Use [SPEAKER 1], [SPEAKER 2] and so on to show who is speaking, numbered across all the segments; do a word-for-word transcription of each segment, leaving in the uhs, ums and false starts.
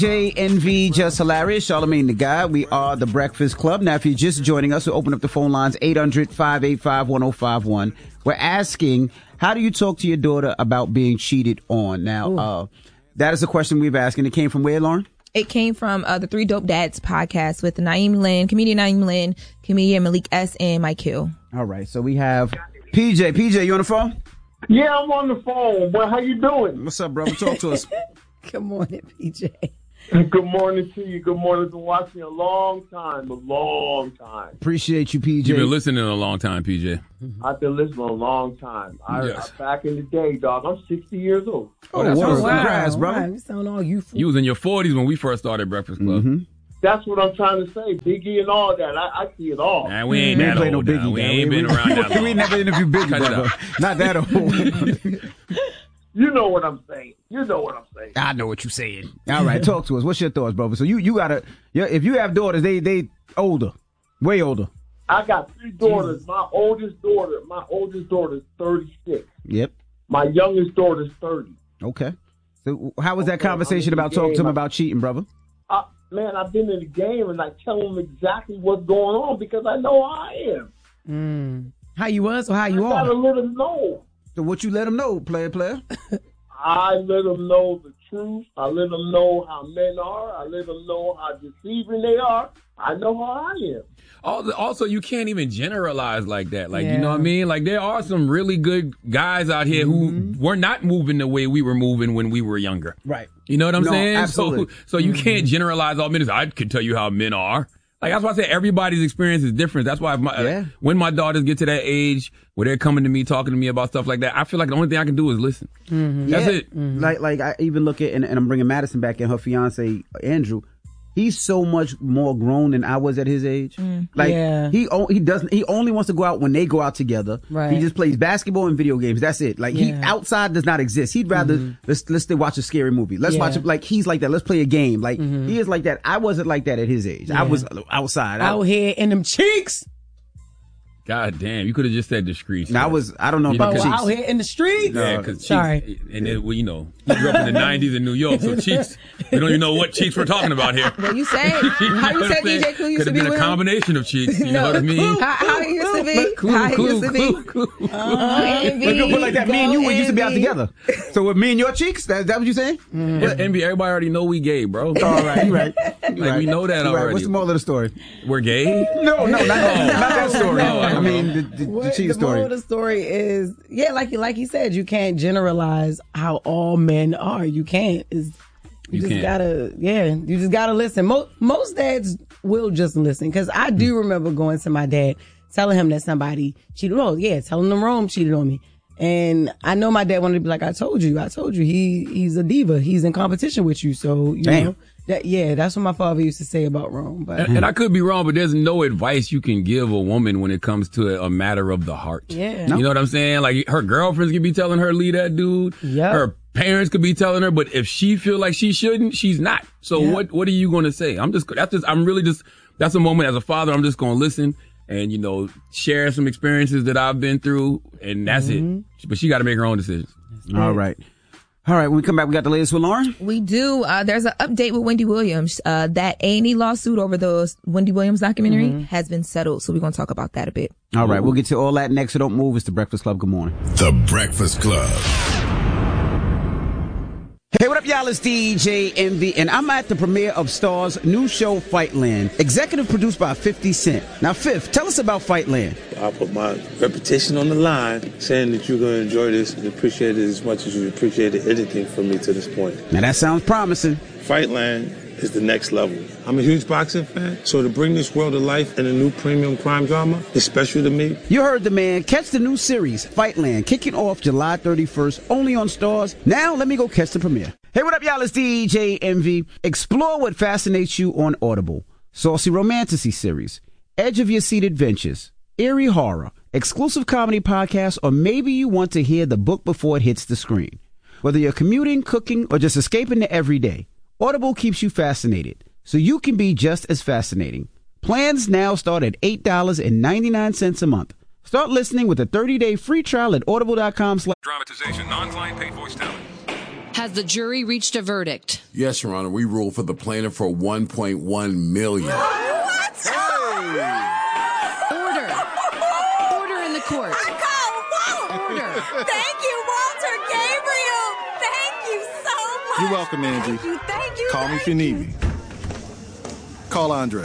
[SPEAKER 1] J N V, Just Hilarious, Charlamagne the Guy. We are the Breakfast Club. Now, if you're just joining us, we'll open up the phone lines, eight hundred, five eight five, one oh five one. We're asking, how do you talk to your daughter about being cheated on? Now, uh, that is a question we've asked, and it came from where, Lauren?
[SPEAKER 2] It came from uh, the Three Dope Dads podcast with Naeem Lynn, comedian Naeem Lynn, comedian Malik S., and Mike Hill.
[SPEAKER 1] All right, so we have P J. P J, you on the phone?
[SPEAKER 3] Yeah, I'm on the phone. Boy, how you doing?
[SPEAKER 1] What's up, brother? Talk to us.
[SPEAKER 4] Good morning, P J.
[SPEAKER 3] Good morning to you. Good morning. I've been watching a long time, a long time.
[SPEAKER 1] Appreciate you, P J.
[SPEAKER 5] You've been listening a long time, P J.
[SPEAKER 3] I've been listening a long time. I,
[SPEAKER 5] Yes.
[SPEAKER 3] I, back in the day, dog, I'm sixty years old.
[SPEAKER 1] Oh,
[SPEAKER 5] that's
[SPEAKER 1] wow.
[SPEAKER 5] awesome.
[SPEAKER 1] Congrats, brother.
[SPEAKER 4] Wow, you sound all youthful.
[SPEAKER 5] You was in your forties when we first started Breakfast Club.
[SPEAKER 1] Mm-hmm.
[SPEAKER 3] That's what I'm trying to say. Biggie and all that. I, I see it all.
[SPEAKER 5] Man, we ain't
[SPEAKER 1] We
[SPEAKER 5] that
[SPEAKER 1] ain't play no
[SPEAKER 5] old
[SPEAKER 1] Biggie.
[SPEAKER 5] now. We
[SPEAKER 1] guy.
[SPEAKER 5] ain't been
[SPEAKER 1] we,
[SPEAKER 5] around
[SPEAKER 1] we,
[SPEAKER 5] that long.
[SPEAKER 1] We never interviewed Biggie,
[SPEAKER 5] Cut it
[SPEAKER 1] brother.
[SPEAKER 5] out.
[SPEAKER 1] Not that old.
[SPEAKER 3] You know what I'm saying. You know what I'm saying.
[SPEAKER 1] I know what you're saying. All right, talk to us. What's your thoughts, brother? So you, you gotta, yeah, if you have daughters, they they older, way older.
[SPEAKER 3] I got three daughters. My oldest daughter, my oldest daughter is thirty-six.
[SPEAKER 1] Yep.
[SPEAKER 3] My youngest daughter is thirty.
[SPEAKER 1] Okay. So how was that
[SPEAKER 3] Okay,
[SPEAKER 1] conversation
[SPEAKER 3] I'm in
[SPEAKER 1] about
[SPEAKER 3] the
[SPEAKER 1] talking to
[SPEAKER 3] game.
[SPEAKER 1] them about cheating, brother?
[SPEAKER 3] I, man, I've been in the game and I tell them exactly what's going on because I know how I am.
[SPEAKER 4] Mm. How you was or how you
[SPEAKER 3] I gotta
[SPEAKER 4] are?
[SPEAKER 3] let them know.
[SPEAKER 1] So what you let them know, player, player?
[SPEAKER 3] I let them know the truth. I let them know how men are. I let them know how deceiving they are. I know how I am.
[SPEAKER 5] Also, also, you can't even generalize like that. Like,
[SPEAKER 4] Yeah.
[SPEAKER 5] you know what I mean? Like, there are some really good guys out here
[SPEAKER 1] Mm-hmm.
[SPEAKER 5] who were not moving the way we were moving when we were younger.
[SPEAKER 1] Right.
[SPEAKER 5] You know what I'm
[SPEAKER 1] No,
[SPEAKER 5] saying?
[SPEAKER 1] absolutely.
[SPEAKER 5] So, so you can't generalize all men. I can tell you how men are. Like, that's why I say everybody's experience is different. That's why if my,
[SPEAKER 1] Yeah.
[SPEAKER 5] when my daughters get to that age where they're coming to me, talking to me about stuff like that, I feel like the only thing I can do is listen. That's
[SPEAKER 1] Yeah.
[SPEAKER 5] it.
[SPEAKER 1] Like, like I even look at, and, and I'm bringing Madison back and her fiance Andrew. He's so much more grown than I was at his age. Like
[SPEAKER 4] Yeah.
[SPEAKER 1] he o- he doesn't he only wants to go out when they go out together.
[SPEAKER 4] Right.
[SPEAKER 1] He just plays basketball and video games. That's it. Like he
[SPEAKER 4] Yeah.
[SPEAKER 1] outside does not exist. He'd rather let's let's stay watch a scary movie. Let's
[SPEAKER 4] Yeah.
[SPEAKER 1] watch it. Like he's like that. Let's play a game. Like he is like that. I wasn't like that at his age. I
[SPEAKER 4] Yeah.
[SPEAKER 1] was outside. I,
[SPEAKER 4] Out here in them cheeks.
[SPEAKER 5] God damn, you could have just said discreet.
[SPEAKER 1] I was. I don't know
[SPEAKER 5] You know,
[SPEAKER 1] about
[SPEAKER 4] Oh,
[SPEAKER 5] Cause
[SPEAKER 4] out here in the streets.
[SPEAKER 5] Yeah, because
[SPEAKER 4] Sorry.
[SPEAKER 5] and it, well, you know, you grew up in the nineties in New York, so cheeks. We don't even know what cheeks we're talking about here.
[SPEAKER 2] What you say? How you say D J Clue used
[SPEAKER 5] Could
[SPEAKER 2] to
[SPEAKER 5] have
[SPEAKER 2] be
[SPEAKER 5] been a
[SPEAKER 2] with him?
[SPEAKER 5] combination of cheeks. You know what I mean?
[SPEAKER 2] How, how he used to be?
[SPEAKER 5] Clue,
[SPEAKER 2] how he
[SPEAKER 5] clue,
[SPEAKER 2] used to be?
[SPEAKER 5] clue, clue.
[SPEAKER 2] Uh, Envy,
[SPEAKER 1] Let's go put it like that. Me and you we used to be out
[SPEAKER 2] Envy.
[SPEAKER 1] together. So with me and your cheeks, that, that what you saying?
[SPEAKER 5] It's N B A, everybody already know we gay, bro.
[SPEAKER 1] All right, you right. You
[SPEAKER 5] Like,
[SPEAKER 1] right.
[SPEAKER 5] we know that
[SPEAKER 1] You right.
[SPEAKER 5] already.
[SPEAKER 1] What's the moral of the story?
[SPEAKER 5] We're gay?
[SPEAKER 1] No, no, not that, not that story.
[SPEAKER 5] No, I
[SPEAKER 1] I
[SPEAKER 5] don't
[SPEAKER 1] mean,
[SPEAKER 5] know.
[SPEAKER 1] the, the, the
[SPEAKER 4] What,
[SPEAKER 1] cheese
[SPEAKER 4] the moral
[SPEAKER 1] story.
[SPEAKER 4] of the story is, yeah, like like he said, you can't generalize how all men are. You can't. It's, you,
[SPEAKER 5] You
[SPEAKER 4] just
[SPEAKER 5] can't.
[SPEAKER 4] gotta, yeah, you just gotta listen. Most most dads will just listen because I do remember going to my dad, telling him that somebody cheated. Oh, yeah, telling him Rome cheated on me. And I know my dad wanted to be like, I told you, I told you, he he's a diva. He's in competition with you. So, you
[SPEAKER 1] Damn.
[SPEAKER 4] know, that, yeah, that's what my father used to say about Rome. But
[SPEAKER 5] And, and I could be wrong, but there's no advice you can give a woman when it comes to a, a matter of the heart.
[SPEAKER 4] Yeah.
[SPEAKER 5] You know what I'm saying? Like, her girlfriends could be telling her, leave that dude.
[SPEAKER 4] Yep.
[SPEAKER 5] Her parents could be telling her, but if she feel like she shouldn't, she's not. So
[SPEAKER 4] Yep.
[SPEAKER 5] what, what are you going to say? I'm just, that's just, I'm really just, that's a moment as a father, I'm just going to listen and, you know, share some experiences that I've been through, and that's it. But she got to make her own decisions.
[SPEAKER 1] All right. All right, when we come back, we got the latest with Lauren.
[SPEAKER 2] We do. Uh, there's an update with Wendy Williams. Uh, that A and E lawsuit over the Wendy Williams documentary has been settled. So we're going to talk about that a bit.
[SPEAKER 1] All right, we'll get to all that next, so don't move. It's the Breakfast Club. Good morning.
[SPEAKER 6] The Breakfast Club.
[SPEAKER 1] Hey, what up, y'all? It's D J Envy, and I'm at the premiere of Star's new show, Fightland, executive produced by fifty Cent. Now, Fifth, tell us about Fightland.
[SPEAKER 7] I put my reputation on the line, saying that you're going to enjoy this and appreciate it as much as you appreciated anything from me to this point.
[SPEAKER 1] Now, that sounds promising.
[SPEAKER 7] Fightland is the next level. I'm a huge boxing fan, so to bring this world to life in a new premium crime drama is special to me.
[SPEAKER 1] You heard the man. Catch the new series, Fightland, kicking off July thirty-first, only on Stars. Now, let me go catch the premiere. Hey, what up, y'all? It's D J Envy. Explore what fascinates you on Audible. Saucy Romantasy series, edge of your seat adventures, eerie horror, exclusive comedy podcasts, or maybe you want to hear the book before it hits the screen. Whether you're commuting, cooking, or just escaping the everyday, Audible keeps you fascinated, so you can be just as fascinating. Plans now start at eight dollars and ninety-nine cents a month. Start listening with a thirty-day free trial at audible dot com slash
[SPEAKER 8] Dramatization, non-client paid voice talent.
[SPEAKER 6] Has the jury reached a verdict?
[SPEAKER 8] Yes, Your Honor. We ruled for the plaintiff for one point one million dollars.
[SPEAKER 6] What? Hey! Order. Order in the court.
[SPEAKER 9] I call Walt.
[SPEAKER 6] Order.
[SPEAKER 9] Thank you, Walter Gabriel. Thank you so much.
[SPEAKER 10] You're welcome, Angie.
[SPEAKER 9] Thank you, thank you.
[SPEAKER 10] Call me if you need me. Call Andre.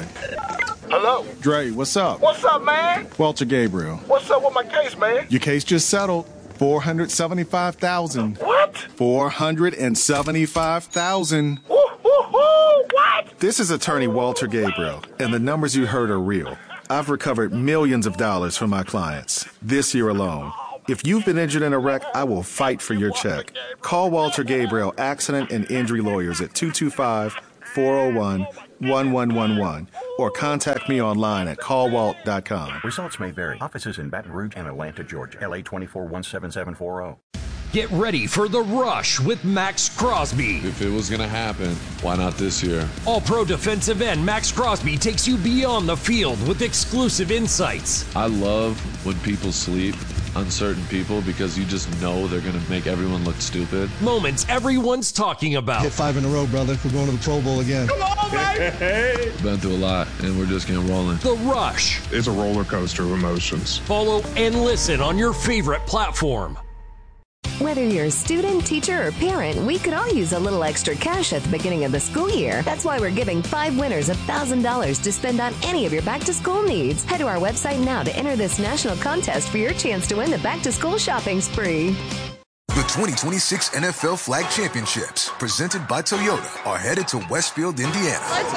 [SPEAKER 3] Hello?
[SPEAKER 10] Dre, what's up?
[SPEAKER 3] What's up, man?
[SPEAKER 10] Walter Gabriel.
[SPEAKER 3] What's up with my case, man?
[SPEAKER 10] Your case just settled. four hundred seventy-five thousand dollars.
[SPEAKER 3] What?
[SPEAKER 10] four hundred seventy-five thousand dollars.
[SPEAKER 3] Woo, woo, woo, what?
[SPEAKER 10] This is attorney Walter Gabriel, and the numbers you heard are real. I've recovered millions of dollars from my clients this year alone. If you've been injured in a wreck, I will fight for your check. Call Walter Gabriel Accident and Injury Lawyers at two two five, four oh one, one one one one or contact me online at call walt dot com.
[SPEAKER 11] Results may vary. Offices in Baton Rouge and Atlanta, Georgia. L A twenty-four one seven seven four zero.
[SPEAKER 12] Get ready for The Rush with Max Crosby.
[SPEAKER 13] If it was going to happen, why not this year?
[SPEAKER 12] All-pro defensive end Max Crosby takes you beyond the field with exclusive insights.
[SPEAKER 13] I love when people sleep, uncertain people, because you just know they're going to make everyone look stupid.
[SPEAKER 12] Moments everyone's talking about.
[SPEAKER 14] Hit five in a row, brother. We're going to the Pro Bowl again.
[SPEAKER 3] Come on, baby!
[SPEAKER 13] Been through a lot, and we're just getting rolling.
[SPEAKER 12] The Rush.
[SPEAKER 15] It's a roller coaster of emotions.
[SPEAKER 12] Follow and listen on your favorite platform.
[SPEAKER 16] Whether you're a student, teacher, or parent, we could all use a little extra cash at the beginning of the school year. That's why we're giving five winners one thousand dollars to spend on any of your back-to-school needs. Head to our website now to enter this national contest for your chance to win the back-to-school shopping spree.
[SPEAKER 17] The twenty twenty-six N F L Flag Championships, presented by Toyota, are headed to Westfield, Indiana.
[SPEAKER 9] Let's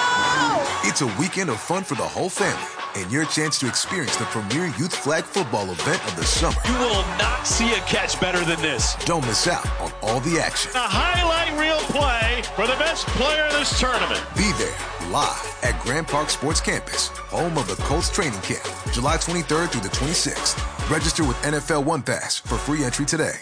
[SPEAKER 9] go!
[SPEAKER 17] It's a weekend of fun for the whole family, and your chance to experience the premier youth flag football event of the summer.
[SPEAKER 18] You will not see a catch better than this.
[SPEAKER 17] Don't miss out on all the action.
[SPEAKER 18] A highlight reel play for the best player in this tournament.
[SPEAKER 17] Be there, live at Grand Park Sports Campus, home of the Colts training camp, July twenty-third through the twenty-sixth. Register with N F L One Pass for free entry today.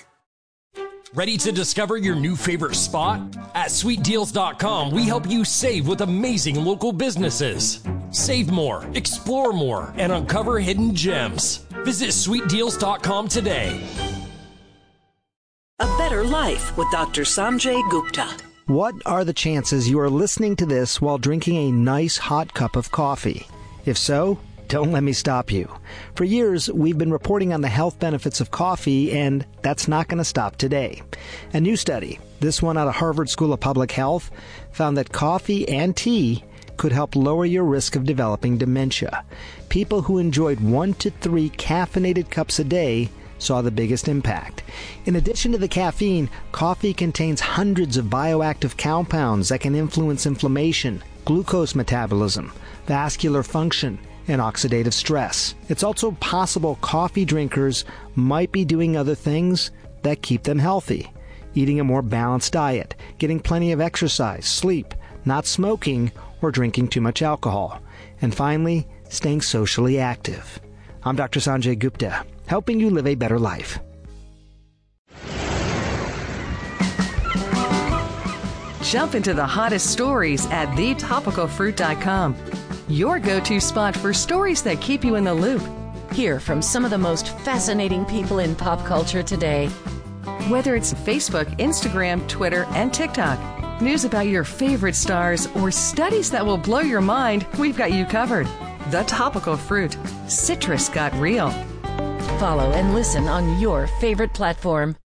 [SPEAKER 12] Ready to discover your new favorite spot? At sweet deals dot com, we help you save with amazing local businesses. Save more, explore more, and uncover hidden gems. Visit sweet deals dot com today.
[SPEAKER 19] A Better Life with Doctor Sanjay Gupta.
[SPEAKER 20] What are the chances you are listening to this while drinking a nice hot cup of coffee? If so, don't let me stop you. For years, we've been reporting on the health benefits of coffee, and that's not going to stop today. A new study, this one out of Harvard School of Public Health, found that coffee and tea could help lower your risk of developing dementia. People who enjoyed one to three caffeinated cups a day saw the biggest impact. In addition to the caffeine, coffee contains hundreds of bioactive compounds that can influence inflammation, glucose metabolism, vascular function, and oxidative stress. It's also possible coffee drinkers might be doing other things that keep them healthy. Eating a more balanced diet, getting plenty of exercise, sleep, not smoking, or drinking too much alcohol. And finally, staying socially active. I'm Doctor Sanjay Gupta, helping you live a better life.
[SPEAKER 21] Jump into the hottest stories at the topical fruit dot com. Your go-to spot for stories that keep you in the loop.
[SPEAKER 22] Hear from some of the most fascinating people in pop culture today.
[SPEAKER 21] Whether it's Facebook, Instagram, Twitter, and TikTok, news about your favorite stars, or studies that will blow your mind, we've got you covered. The Topical Fruit. Citrus got real.
[SPEAKER 22] Follow and listen on your favorite platform.